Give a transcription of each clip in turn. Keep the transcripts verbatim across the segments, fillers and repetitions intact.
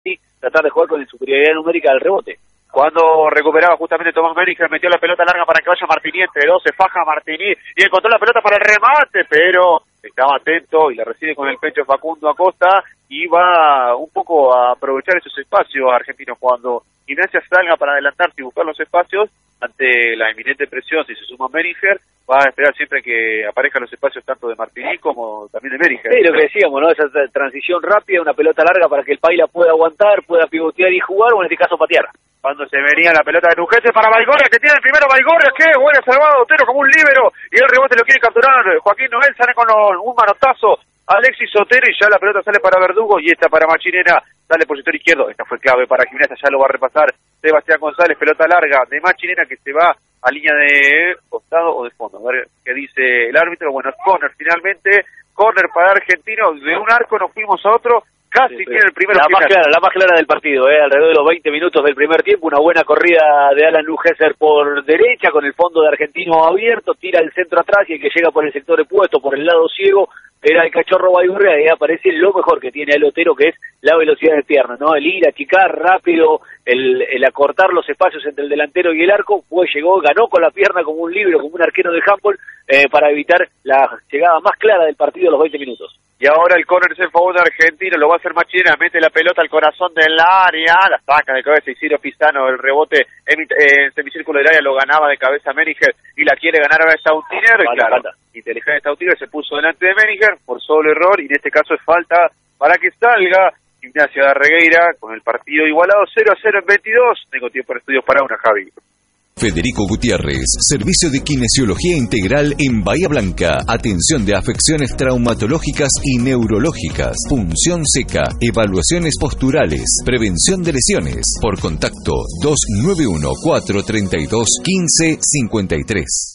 y tratar de jugar con la superioridad numérica del rebote. Cuando recuperaba justamente Tomás Meriger, metió la pelota larga para que vaya Martini entre dos, se faja Martini y encontró la pelota para el remate, pero estaba atento y la recibe con el pecho Facundo Acosta y va un poco a aprovechar esos espacios argentinos. Cuando Gimnasia salga para adelantarse y buscar los espacios, ante la inminente presión, si se suma Meriger, va a esperar siempre que aparezcan los espacios tanto de Martini como también de Meriger. Sí, lo que decíamos, ¿no? Esa transición rápida, una pelota larga para que el Paila pueda aguantar, pueda pivotear y jugar, o en este caso patear. Cuando se venía la pelota de Nugese para Baigorria, que tiene el primero Baigorria, que buena salvado, Otero como un líbero, y el rebote lo quiere capturar Joaquín Noel, sale con un manotazo Alexis Otero, y ya la pelota sale para Verdugo, y esta para Machinena, sale por sector izquierdo, esta fue clave para Gimnasia, ya lo va a repasar Sebastián González, pelota larga de Machinena que se va a línea de costado o de fondo, a ver qué dice el árbitro. Bueno, es corner finalmente, corner para Argentino, de un arco nos fuimos a otro, casi sí, tiene el primero. La más clara, la más clara del partido, eh, alrededor de los veinte minutos del primer tiempo, una buena corrida de Alan Lugeser por derecha, con el fondo de Argentino abierto, tira el centro atrás y el que llega por el sector opuesto, por el lado ciego, era el cachorro Baigorria, y aparece lo mejor que tiene el Otero, que es la velocidad de pierna, ¿no? El ir, achicar rápido, el, el acortar los espacios entre el delantero y el arco, fue, llegó, ganó con la pierna como un libro, como un arquero de handball, eh, para evitar la llegada más clara del partido a los veinte minutos. Y ahora el córner es en favor de Argentino, lo va a hacer Machinena, mete la pelota al corazón del área, la saca de cabeza Isidro Pizano, el rebote en, eh, en semicírculo del área lo ganaba de cabeza Meriger y la quiere ganar ahora Stautiner, claro, inteligente Stautiner se puso delante de Meriger por solo error y en este caso es falta para que salga Gimnasia de Regueira con el partido igualado cero a cero en veintidós. Tengo tiempo de estudios para una, Javi. Federico Gutiérrez, servicio de kinesiología integral en Bahía Blanca, atención de afecciones traumatológicas y neurológicas, punción seca, evaluaciones posturales, prevención de lesiones, por contacto dos nueve uno, cuatro tres dos, uno cinco cinco tres.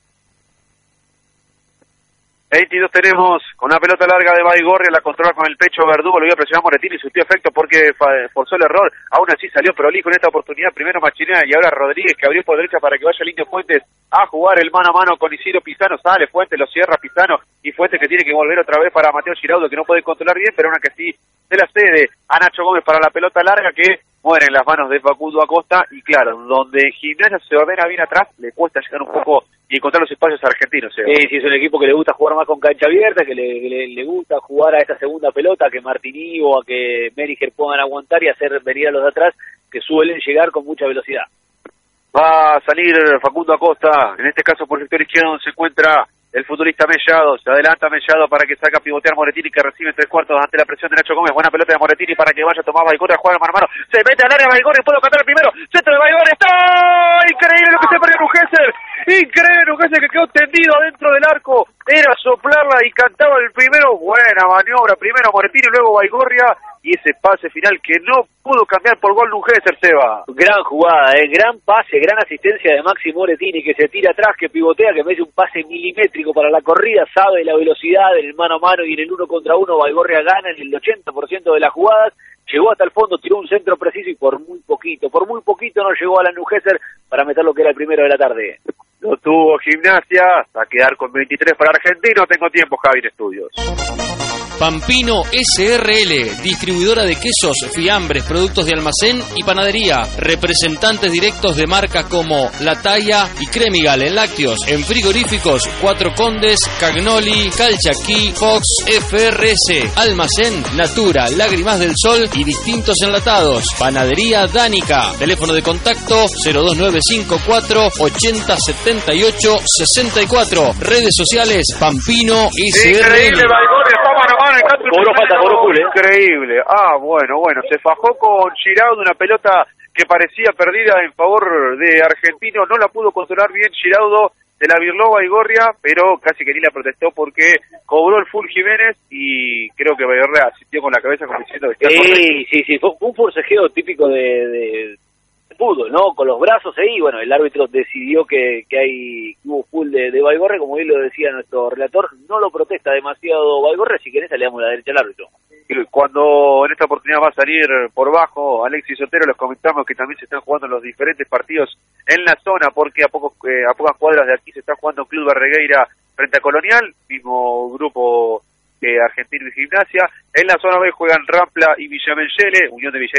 veintidós tenemos con una pelota larga de Baigorria, la controla con el pecho Verdugo, lo iba a presionar Moretini y surtió efecto porque forzó el error, aún así salió prolijo en esta oportunidad, primero Machinena y ahora Rodríguez que abrió por derecha para que vaya Lindo Fuentes a jugar el mano a mano con Isidro Pizano, sale Fuentes, lo cierra Pizano y Fuentes que tiene que volver otra vez para Mateo Giraudo que no puede controlar bien, pero una que sí se la cede a Nacho Gómez para la pelota larga que muere en las manos de Facundo Acosta y claro, donde Gimnasia se ordena bien atrás, le cuesta llegar un poco y encontrar los espacios argentinos. ¿eh? Sí, sí, es un equipo que le gusta jugar más con cancha abierta, que le, que le, le gusta jugar a esta segunda pelota, que Martini o a que Meriger puedan aguantar y hacer venir a los de atrás, que suelen llegar con mucha velocidad. Va a salir Facundo Acosta, en este caso por el sector izquierdo donde se encuentra el futbolista Mellado, se adelanta Mellado para que salga a pivotear Moretini que recibe tres cuartos ante la presión de Nacho Gómez, buena pelota de Moretini para que vaya a tomar Baigorria, juega mano a mano, se mete al área Baigorria, puede cantar el primero, centro de Baigorria, está increíble lo que se perdió Nugese, increíble Nugese que quedó tendido adentro del arco, era soplarla y cantaba el primero, buena maniobra, primero Moretini, luego Baigorria y ese pase final que no pudo cambiar por gol Nugese, Seba. Gran jugada, eh, gran pase, gran asistencia de Maxi Moretini que se tira atrás, que pivotea, que mete un pase milimétrico para la corrida, sabe la velocidad en el mano a mano y en el uno contra uno Baigorria gana en el ochenta por ciento de las jugadas, llegó hasta el fondo, tiró un centro preciso y por muy poquito, por muy poquito no llegó a la Nugese para meter lo que era el primero de la tarde. Lo tuvo Gimnasia, hasta quedar con veintitrés para Argentino, tengo tiempo Javi en estudios. Pampino S R L, distribuidora de quesos, fiambres, productos de almacén y panadería. Representantes directos de marcas como La Talla y Cremigal en lácteos. En frigoríficos, Cuatro Condes, Cagnoli, Calchaquí, Fox, F R S. Almacén, Natura, Lágrimas del Sol y distintos enlatados. Panadería Dánica. Teléfono de contacto cero dos nueve cinco cuatro ochenta setenta y ocho sesenta y cuatro. Redes sociales Pampino S R L. Increíble, Baigorria, está mano a mano. Cobró falta, cobró full, ¿eh? Increíble. Ah, bueno, bueno. Se fajó con Giraudo una pelota que parecía perdida en favor de Argentino. No la pudo controlar bien Giraudo. Se la virló Baigorria, pero casi que ni la protestó porque cobró el full Jiménez y creo que Baigorria asistió con la cabeza como diciendo que está Sí, correcto. sí, sí. Fue un forcejeo típico de... de... fútbol, ¿no? Con los brazos ahí, bueno, el árbitro decidió que, que hay que hubo full de, de Baigorria, como bien lo decía nuestro relator, no lo protesta demasiado Baigorria, si querés le damos la derecha al árbitro. Cuando en esta oportunidad va a salir por bajo Alexis Otero, les comentamos que también se están jugando los diferentes partidos en la zona, porque a pocos eh, a pocas cuadras de aquí se está jugando Club de Regueira frente a Colonial, mismo grupo que Argentino y Gimnasia. En la zona B juegan Rampla y Villamellele, Unión de Villarreal